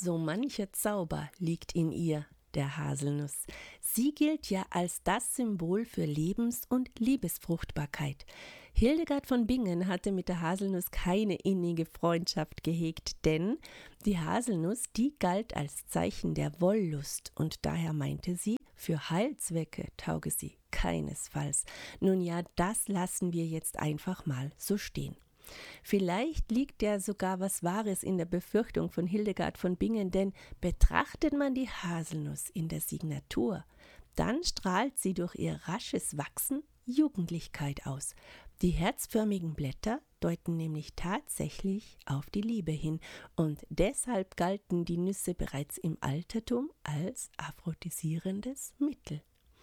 So mancher Zauber liegt in ihr, der Haselnuss. Sie gilt ja als das Symbol für Lebens- und Liebesfruchtbarkeit. Hildegard von Bingen hatte mit der Haselnuss keine innige Freundschaft gehegt, denn die Haselnuss, die galt als Zeichen der Wollust und daher meinte sie, für Heilzwecke tauge sie keinesfalls. Nun ja, das lassen wir jetzt einfach mal so stehen. Vielleicht liegt ja sogar was Wahres in der Befürchtung von Hildegard von Bingen, denn betrachtet man die Haselnuss in der Signatur, dann strahlt sie durch ihr rasches Wachsen Jugendlichkeit aus. Die herzförmigen Blätter deuten nämlich tatsächlich auf die Liebe hin und deshalb galten die Nüsse bereits im Altertum als aphrodisierendes Mittel.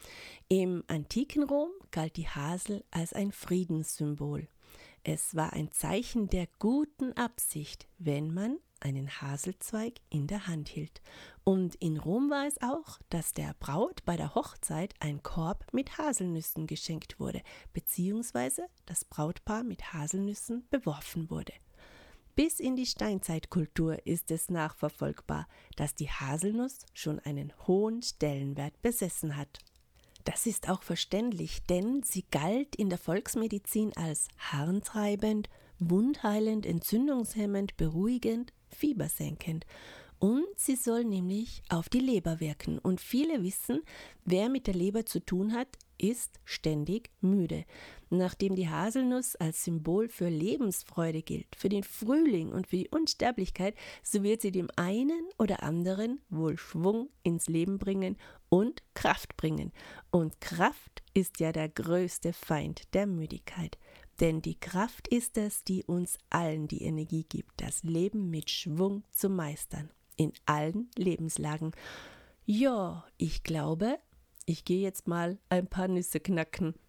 Im antiken Rom galt die Hasel als ein Friedenssymbol. Es war ein Zeichen der guten Absicht, wenn man einen Haselzweig in der Hand hielt. Und in Rom war es auch, dass der Braut bei der Hochzeit ein Korb mit Haselnüssen geschenkt wurde, beziehungsweise das Brautpaar mit Haselnüssen beworfen wurde. Bis in die Steinzeitkultur ist es nachverfolgbar, dass die Haselnuss schon einen hohen Stellenwert besessen hat. Das ist auch verständlich, denn sie galt in der Volksmedizin als harntreibend, wundheilend, entzündungshemmend, beruhigend, fiebersenkend. Und sie soll nämlich auf die Leber wirken. Und viele wissen, wer mit der Leber zu tun hat, ist ständig müde. Nachdem die Haselnuss als Symbol für Lebensfreude gilt, für den Frühling und für die Unsterblichkeit, so wird sie dem einen oder anderen wohl Schwung ins Leben bringen und Kraft bringen. Und Kraft ist ja der größte Feind der Müdigkeit. Denn die Kraft ist es, die uns allen die Energie gibt, das Leben mit Schwung zu meistern. In allen Lebenslagen. Ja, ich glaube, ich gehe jetzt mal ein paar Nüsse knacken.